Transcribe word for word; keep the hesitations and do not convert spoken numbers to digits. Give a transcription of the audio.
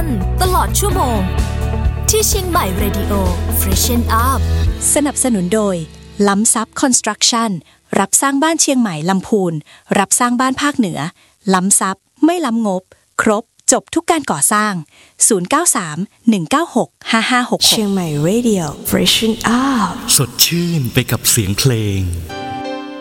ตลอดชั่วโมงที่เชียงใหม่ Radio Freshen Up สนับสนุนโดยล้ำซับคอนสตรักชั่นรับสร้างบ้านเชียงใหม่ลำพูนรับสร้างบ้านภาคเหนือล้ำซับไม่ล้ำงบครบจบทุกการก่อสร้างศูนย์ เก้า สาม หนึ่ง เก้า หก ห้า ห้า หก หกเชียงใหม่ Radio Freshen Up สดชื่นไปกับเสียงเพลง